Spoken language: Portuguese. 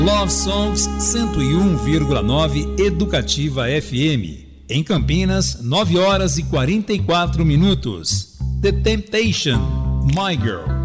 Love Songs 101,9 Educativa FM. Em Campinas, 9 horas e 44 minutos. The Temptation, My Girl.